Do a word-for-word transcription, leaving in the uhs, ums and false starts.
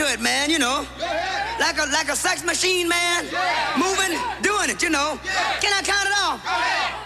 it, man, you know. Like a like a sex machine, man. Moving, doing it, you know. Can I count it off?